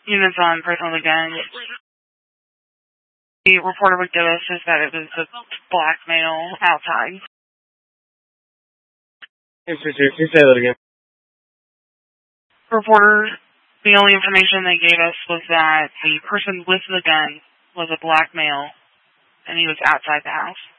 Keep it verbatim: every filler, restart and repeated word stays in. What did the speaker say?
units on person with a gun. The reporter would give us is that it was a black male outside. Can you say that again? Reporters, the only information they gave us was that the person with the gun was a black male, and he was outside the house.